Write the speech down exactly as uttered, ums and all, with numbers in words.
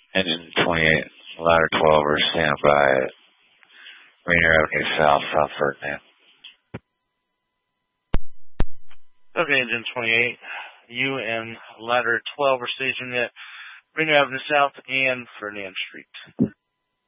Engine twenty-eight, ladder twelve, or stand by at Rainier Avenue South, South Ferdinand. Okay, Engine twenty-eight, you and ladder twelve are stationed at Rainier Avenue South and Ferdinand Street.